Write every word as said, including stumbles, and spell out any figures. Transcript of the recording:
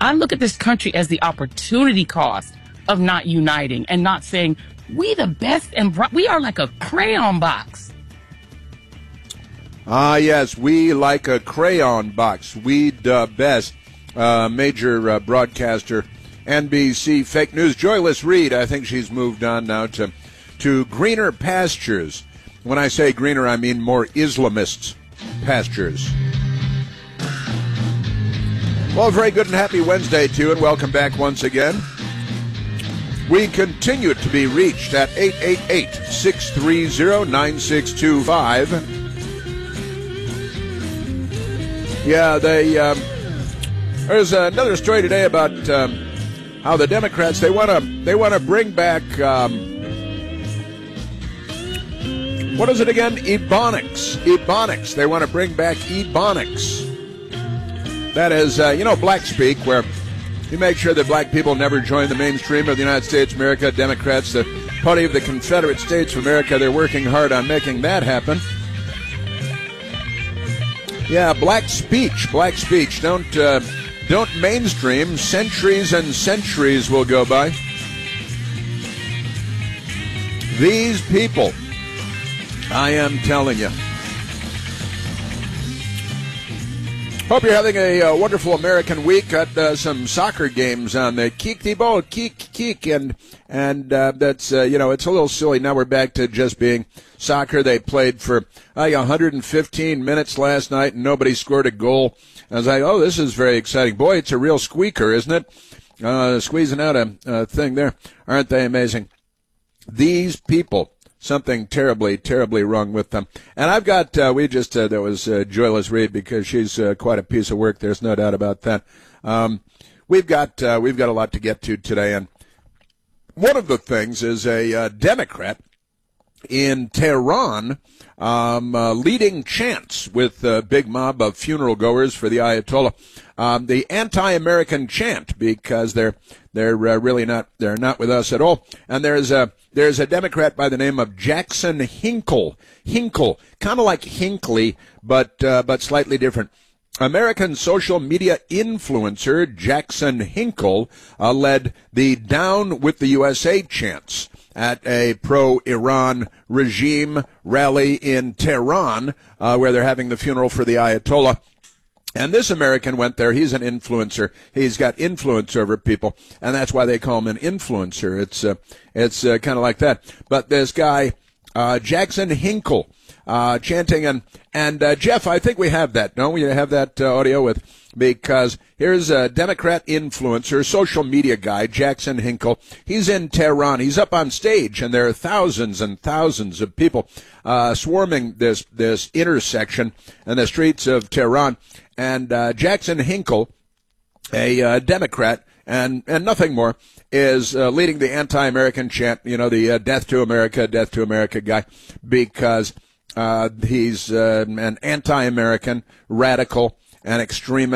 I look at this country as the opportunity cost of not uniting and not saying, we the best and bri- we are like a crayon box. Ah, yes, we like a crayon box. We the best. Uh, major uh, broadcaster, N B C fake news. Joyless Reed, I think she's moved on now to, to greener pastures. When I say greener, I mean more Islamist pastures. Well, very good and happy Wednesday to you, and welcome back once again. We continue to be reached at eight eight eight, six three zero, nine six two five. Yeah, they, um, there's another story today about um, how the Democrats, they want to they want to bring back, um, what is it again? Ebonics. Ebonics. They want to bring back Ebonics. That is, uh, you know, black speak, where you make sure that black people never join the mainstream of the United States of America. Democrats, the party of the Confederate States of America, they're working hard on making that happen. Yeah, black speech, black speech. Don't uh, don't mainstream. Centuries and centuries will go by. These people, I am telling you. Hope you're having a uh, wonderful American week. Got uh, some soccer games on the Kick the Ball, Kick, Kick, and and uh, that's, uh, you know, it's a little silly. Now we're back to just being soccer. They played for uh, one hundred fifteen minutes last night, and nobody scored a goal. I was like, oh, this is very exciting. Boy, it's a real squeaker, isn't it? Uh, squeezing out a, a thing there. Aren't they amazing? These people. Something terribly, terribly wrong with them. And I've got, uh, we just, uh, there was uh, Joyless Reed, because she's uh, quite a piece of work. There's no doubt about that. Um, we've got, uh, we've got a lot to get to today. And one of the things is a uh, Democrat in Tehran um, uh, leading chants with a big mob of funeral goers for the Ayatollah. Um, the anti-American chant, because they're they're uh, really not they're not with us at all. And there's a there's a Democrat by the name of Jackson Hinkle, Hinkle, kind of like Hinckley, but uh, but slightly different. American social media influencer Jackson Hinkle uh, led the "Down with the U S A" chants at a pro-Iran regime rally in Tehran, uh, where they're having the funeral for the Ayatollah. And this American went there. He's an influencer. He's got influence over people, and that's why they call him an influencer. It's uh, it's uh, kind of like that. But this guy, uh, Jackson Hinkle, uh, chanting, and and uh, Jeff, I think we have that. Don't we have that uh, audio with? Because here's a Democrat influencer, social media guy, Jackson Hinkle. He's in Tehran. He's up on stage, and there are thousands and thousands of people uh, swarming this this intersection in the streets of Tehran. And uh, Jackson Hinkle, a uh, Democrat, and, and nothing more, is uh, leading the anti-American chant, you know, the uh, death to America, death to America guy, because uh, he's uh, an anti-American, radical, and extremist.